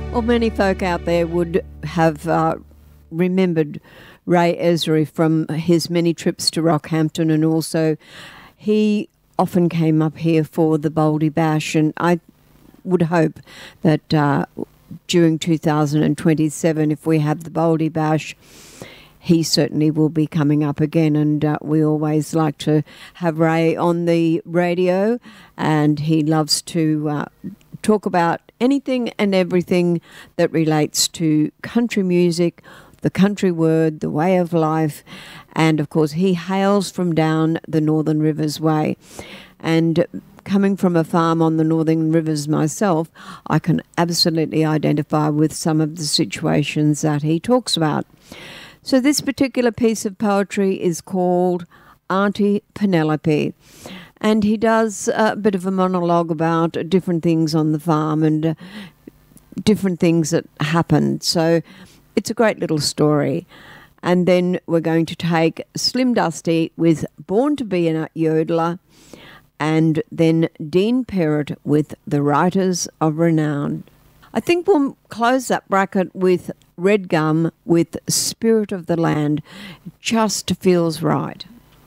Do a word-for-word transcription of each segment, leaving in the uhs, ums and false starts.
Well, many folk out there would have uh, remembered Ray Esri from his many trips to Rockhampton, and also he often came up here for the Baldy Bash, and I would hope that uh, during two thousand twenty-seven, if we have the Baldy Bash, he certainly will be coming up again, and uh, we always like to have Ray on the radio, and he loves to uh, talk about anything and everything that relates to country music, the country word, the way of life, and of course he hails from down the Northern Rivers way. And coming from a farm on the Northern Rivers myself, I can absolutely identify with some of the situations that he talks about. So this particular piece of poetry is called Auntie Penelope. And he does a bit of a monologue about different things on the farm and uh, different things that happened. So it's a great little story. And then we're going to take Slim Dusty with Born to be a Yodeler, and then Dean Perrott with The Writers of Renown. I think we'll close that bracket with Red Gum with Spirit of the Land. Just feels right.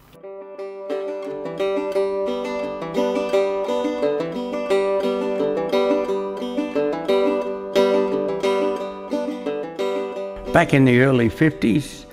Back in the early fifties,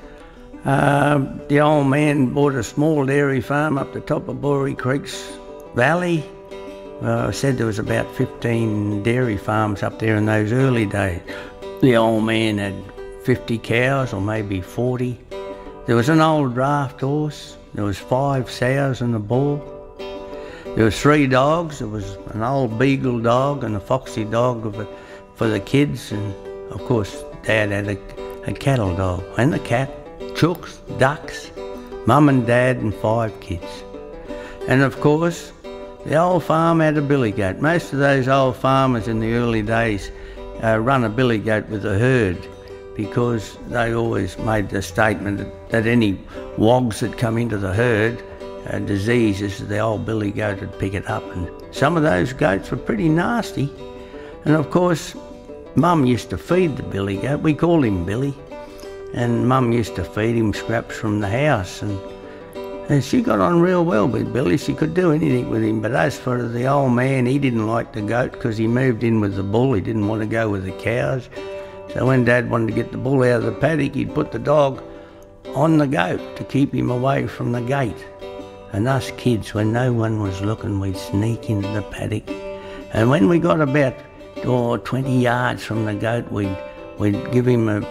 uh, the old man bought a small dairy farm up the top of Borey Creek's valley. Uh, I said there was about fifteen dairy farms up there in those early days. The old man had fifty cows, or maybe forty. There was an old draft horse. There was five sows and a bull. There was three dogs. There was an old beagle dog and a foxy dog of a, for the kids, and of course Dad had a, a cattle dog and the cat, chooks, ducks, Mum and Dad and five kids. And of course the old farm had a billy goat. Most of those old farmers in the early days uh, run a billy goat with a herd, because they always made the statement that, that any wogs that come into the herd, uh, diseases, the old billy goat would pick it up. And some of those goats were pretty nasty. And of course Mum used to feed the billy goat. We called him Billy. And Mum used to feed him scraps from the house. And And she got on real well with Billy. She could do anything with him. But as for the old man, he didn't like the goat because he moved in with the bull. He didn't want to go with the cows. So when Dad wanted to get the bull out of the paddock, he'd put the dog on the goat to keep him away from the gate. And us kids, when no one was looking, we'd sneak into the paddock. And when we got about oh, twenty yards from the goat, we'd, we'd give him a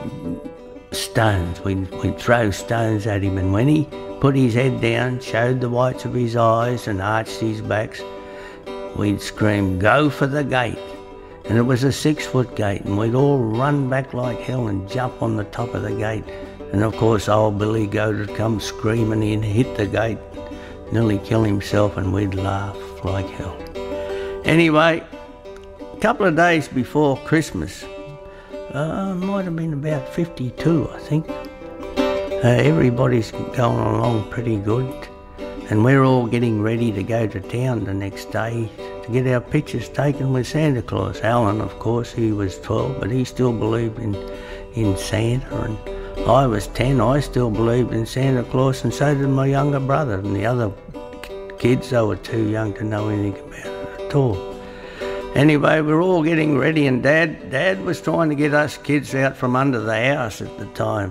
stones. We'd, we'd throw stones at him. And when he put his head down, showed the whites of his eyes and arched his backs, we'd scream, "Go for the gate." And it was a six-foot gate, and we'd all run back like hell and jump on the top of the gate. And of course old Billy Goat would come screaming in, hit the gate, nearly kill himself, and we'd laugh like hell. Anyway, a couple of days before Christmas, uh, might have been about fifty-two, I think, Uh, everybody's going along pretty good, and we're all getting ready to go to town the next day to get our pictures taken with Santa Claus. Alan, of course, he was twelve, but he still believed in, in Santa, and I was ten. I still believed in Santa Claus, and so did my younger brother, and the other kids, they were too young to know anything about it at all. Anyway, we're all getting ready, and Dad, Dad was trying to get us kids out from under the house at the time.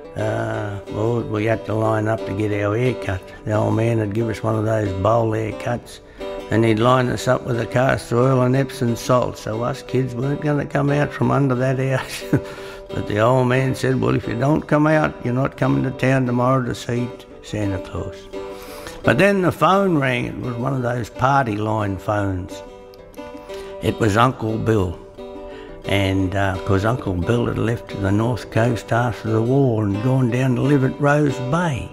Uh, well, we had to line up to get our hair cut. The old man would give us one of those bowl haircuts, and he'd line us up with a castor oil and Epsom salt, so us kids weren't going to come out from under that house. But the old man said, well, if you don't come out, you're not coming to town tomorrow to see Santa Claus. But then the phone rang. It was one of those party line phones. It was Uncle Bill. And because uh, Uncle Bill had left to the north coast after the war and gone down to live at Rose Bay.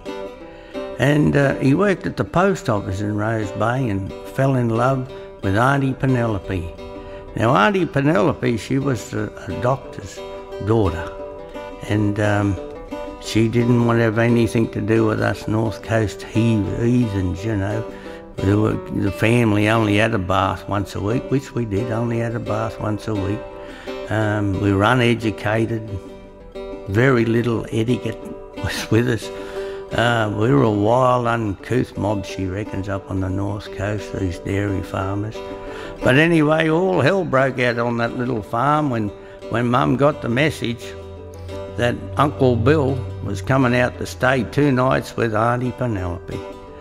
And uh, he worked at the post office in Rose Bay and fell in love with Auntie Penelope. Now Auntie Penelope, she was a, a doctor's daughter, and um, she didn't want to have anything to do with us north coast heathens, you know. We were, the family only had a bath once a week, which we did, only had a bath once a week. Um, we were uneducated. Very little etiquette was with us. Uh, we were a wild, uncouth mob, she reckons, up on the north coast, these dairy farmers. But anyway, all hell broke out on that little farm when, when Mum got the message that Uncle Bill was coming out to stay two nights with Auntie Penelope.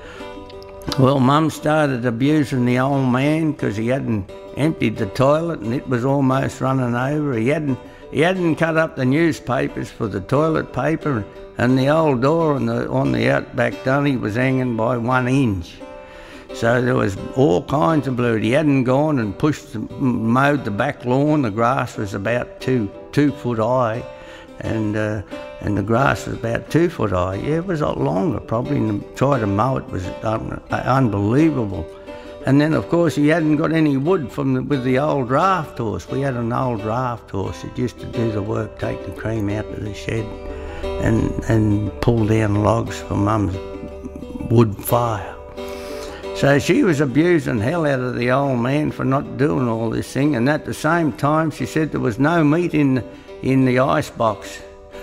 Well, Mum started abusing the old man because he hadn't emptied the toilet and it was almost running over. He hadn't, he hadn't cut up the newspapers for the toilet paper, and the old door on the, on the outback dunny was hanging by one inch. So there was all kinds of blood. He hadn't gone and pushed, the, mowed the back lawn. The grass was about two, two foot high. And uh, and the grass was about two foot high. Yeah, it was a lot longer probably, and to try to mow it was un unbelievable. And then, of course, he hadn't got any wood from the, with the old draft horse. We had an old draft horse that used to do the work, take the cream out of the shed and, and pull down logs for Mum's wood fire. So she was abusing hell out of the old man for not doing all this thing, and at the same time she said there was no meat in the, in the ice box.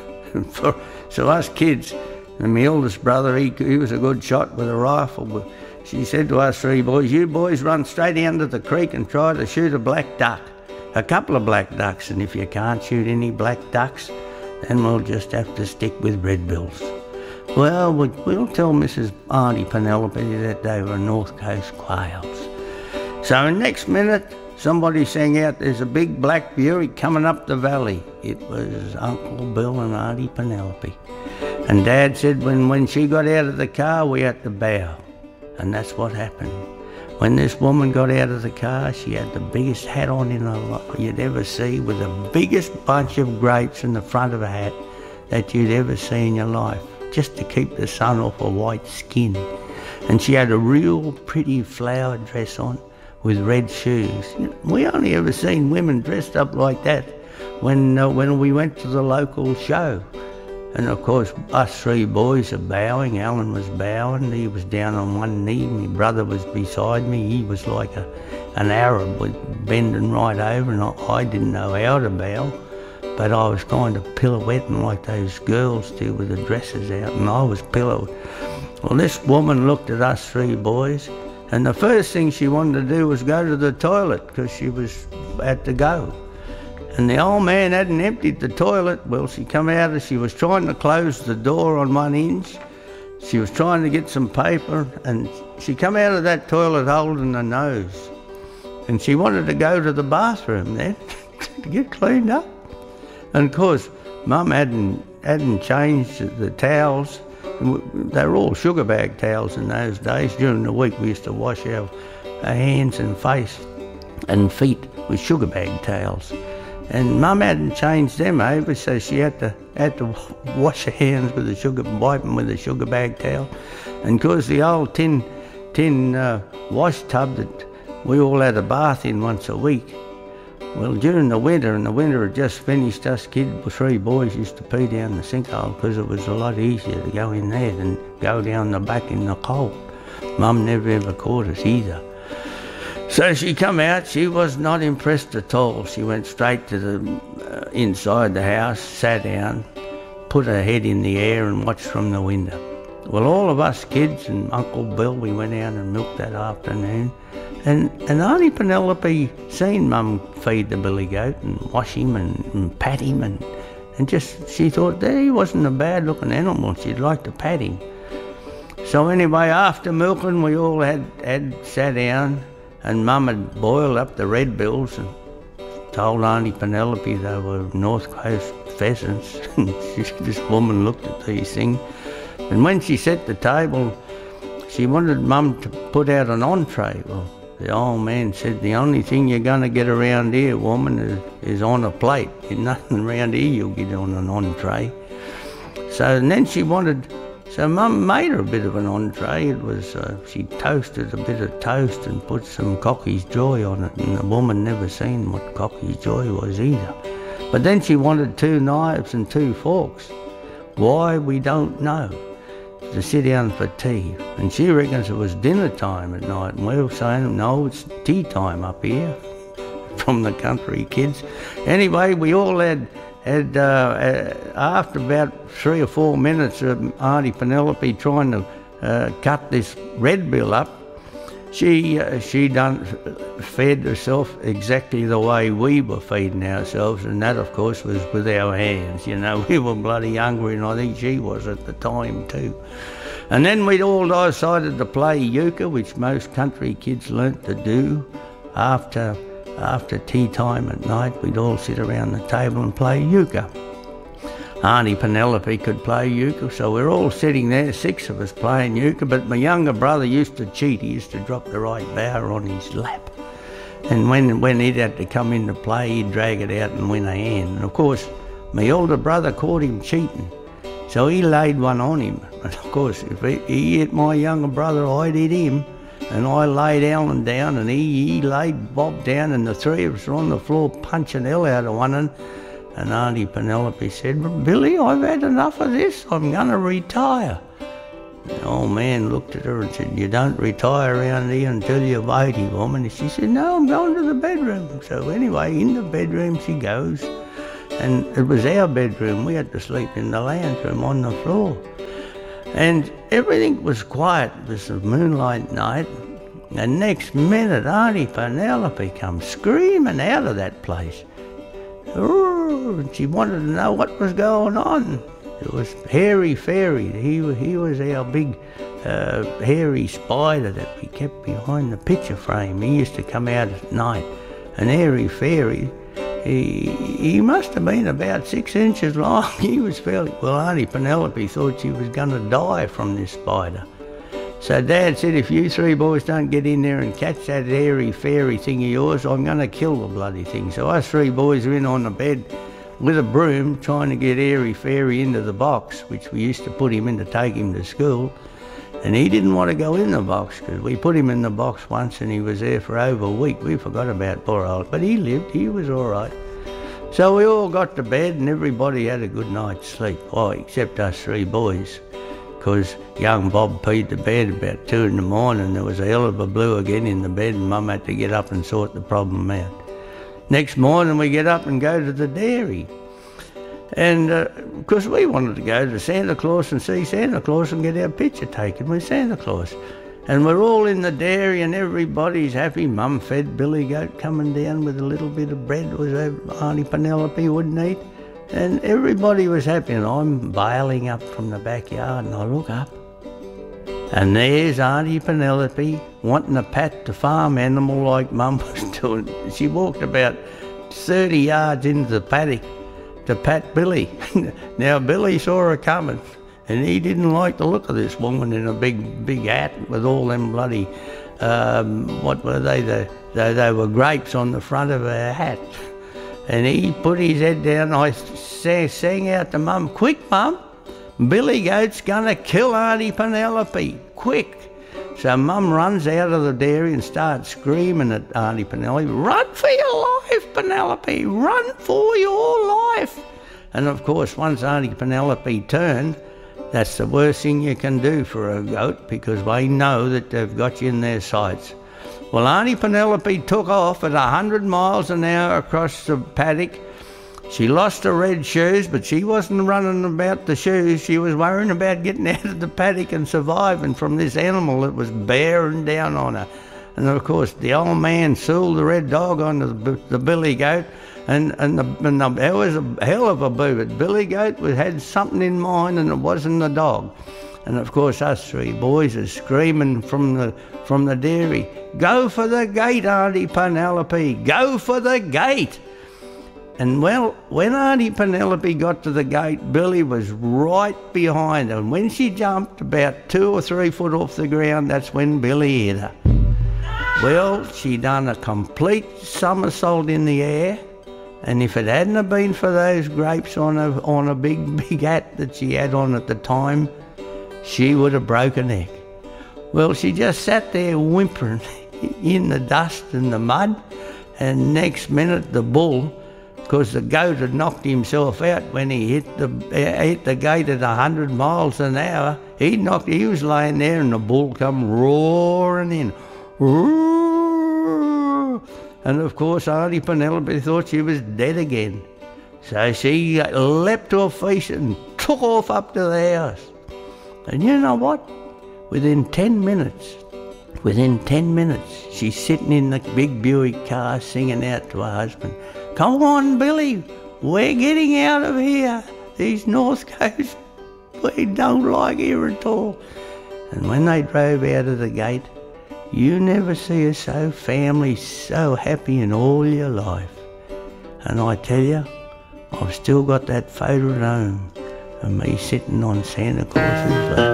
For, so us kids, and my eldest brother, he, he was a good shot with a rifle, but she said to us three boys, you boys run straight down to the creek and try to shoot a black duck, a couple of black ducks, and if you can't shoot any black ducks, then we'll just have to stick with red bills. Well, we'll tell Missus Auntie Penelope that they were North Coast quails. So next minute, somebody sang out, there's a big black Buick coming up the valley. It was Uncle Bill and Auntie Penelope. And Dad said when, when she got out of the car, we had to bow. And that's what happened. When this woman got out of the car, she had the biggest hat on in her life you'd ever see, with the biggest bunch of grapes in the front of a hat that you'd ever see in your life, just to keep the sun off her white skin. And she had a real pretty flower dress on with red shoes. We only ever seen women dressed up like that when, uh, when we went to the local show. And of course, us three boys are bowing. Alan was bowing, he was down on one knee. My brother was beside me, he was like a, an Arab, with bending right over, and I, I didn't know how to bow. But I was kind of pirouetting like those girls do with the dresses out, and I was pillowed. Well, this woman looked at us three boys, and the first thing she wanted to do was go to the toilet, because she was had to go. And the old man hadn't emptied the toilet. Well, she come out and she was trying to close the door on one inch. She was trying to get some paper, and she come out of that toilet holding her nose. And she wanted to go to the bathroom then to get cleaned up. And of course, Mum hadn't, hadn't changed the towels. They were all sugar bag towels in those days. During the week we used to wash our, our hands and face and feet with sugar bag towels. And Mum hadn't changed them over, so she had to had to wash her hands with a sugar, wipe them with a sugar bag towel. And of course the old tin, tin uh, wash tub that we all had a bath in once a week. Well, during the winter, and the winter had just finished, us kids, three boys, used to pee down the sinkhole because it was a lot easier to go in there than go down the back in the cold. Mum never ever caught us either. So she come out, she was not impressed at all. She went straight to the uh, inside the house, sat down, put her head in the air and watched from the window. Well, all of us kids and Uncle Bill, we went out and milked that afternoon. And, and Auntie Penelope seen Mum feed the billy goat and wash him and, and pat him, and, and just, she thought that he wasn't a bad looking animal, she'd like to pat him. So anyway, after milking, we all had, had sat down, and Mum had boiled up the red bills and told Auntie Penelope they were North Coast pheasants. This woman looked at these things, and when she set the table, she wanted Mum to put out an entree. Well, the old man said, the only thing you're going to get around here, woman, is, is on a plate. There's nothing around here you'll get on an entree. So and then she wanted, so Mum made her a bit of an entree. It was, uh, she toasted a bit of toast and put some Cocky's Joy on it, and the woman never seen what Cocky's Joy was either. But then she wanted two knives and two forks. Why, we don't know. To sit down for tea, and she reckons it was dinner time at night, and we were saying, no, it's tea time up here. from the country kids. Anyway, we all had, had uh, uh, after about three or four minutes of Auntie Penelope trying to uh, cut this red bill up, she uh, she done fed herself exactly the way we were feeding ourselves, and that, of course, was with our hands. You know, we were bloody hungry, and I think she was at the time too. And then we'd all decided to play euchre, which most country kids learnt to do. After after tea time at night, we'd all sit around the table and play euchre. Auntie Penelope could play euchre, so we're all sitting there, six of us playing euchre, but my younger brother used to cheat. He used to drop the right bower on his lap. And when, when he'd had to come into play, he'd drag it out and win a hand. And of course, my older brother caught him cheating, so he laid one on him. And of course, if he, he hit my younger brother, I'd hit him. And I laid Alan down, and he, he laid Bob down, and the three of us were on the floor punching hell out of one another. And Auntie Penelope said, "Billy, I've had enough of this. I'm going to retire." The old man looked at her and said, "You don't retire around here until you're eighty, woman." And she said, "No, I'm going to the bedroom." So anyway, in the bedroom she goes. And it was our bedroom. We had to sleep in the lounge room on the floor. And everything was quiet. It was a moonlight night. The next minute, Auntie Penelope comes screaming out of that place. And she wanted to know what was going on. It was Hairy Fairy. He, he was our big uh, hairy spider that we kept behind the picture frame. He used to come out at night. And Hairy Fairy, he, he must have been about six inches long. He was fairly... Well, Auntie Penelope thought she was going to die from this spider. So Dad said, "If you three boys don't get in there and catch that Hairy Fairy thing of yours, I'm going to kill the bloody thing." So us three boys were in on the bed with a broom trying to get Hairy Fairy into the box, which we used to put him in to take him to school. And he didn't want to go in the box, because we put him in the box once and he was there for over a week. We forgot about poor old, but he lived, he was all right. So we all got to bed and everybody had a good night's sleep. Oh, except us three boys, because young Bob peed the bed about two in the morning. There was a hell of a blue again in the bed, and Mum had to get up and sort the problem out. Next morning we get up and go to the dairy. And because uh, we wanted to go to Santa Claus and see Santa Claus and get our picture taken with Santa Claus. And we're all in the dairy and everybody's happy. Mum fed Billy Goat coming down with a little bit of bread, was Auntie Penelope wouldn't eat. And everybody was happy, and I'm bailing up from the backyard, and I look up, and there's Auntie Penelope wanting to pat the farm animal like Mum was doing. She walked about thirty yards into the paddock to pat Billy. Now Billy saw her coming, and he didn't like the look of this woman in a big, big hat with all them bloody, um, what were they? The, they, they were grapes on the front of her hat. And he put his head down. I sang, sang out to Mum, "Quick, Mum, Billy Goat's going to kill Auntie Penelope, quick." So Mum runs out of the dairy and starts screaming at Auntie Penelope, "Run for your life, Penelope, run for your life." And of course, once Auntie Penelope turned, that's the worst thing you can do for a goat, because they know that they've got you in their sights. Well, Auntie Penelope took off at a hundred miles an hour across the paddock. She lost her red shoes, but she wasn't running about the shoes. She was worrying about getting out of the paddock and surviving from this animal that was bearing down on her. And of course, the old man sooled the red dog onto the, the Billy Goat, and, and, the, and the, it was a hell of a boo. But Billy Goat was, had something in mind, and it wasn't the dog. And of course, us three boys are screaming from the from the dairy, "Go for the gate, Auntie Penelope, go for the gate." And well, when Auntie Penelope got to the gate, Billy was right behind her. And when she jumped about two or three foot off the ground, that's when Billy hit her. Well, she done a complete somersault in the air. And if it hadn't have been for those grapes on a, on a big, big hat that she had on at the time, she would have broke her neck. Well, she just sat there whimpering in the dust and the mud, and next minute the bull, because the goat had knocked himself out when he hit the hit the gate at a hundred miles an hour, he knocked. He was laying there, and the bull come roaring in. Roar! And of course Auntie Penelope thought she was dead again. So she leapt to her feet and took off up to the house. And you know what? Within ten minutes, within ten minutes, she's sitting in the big Buick car singing out to her husband, "Come on, Billy, we're getting out of here. These North Coast, we don't like here at all." And when they drove out of the gate, you never see her so family, so happy in all your life. And I tell you, I've still got that photo at home of me sitting on Santa Claus's lap.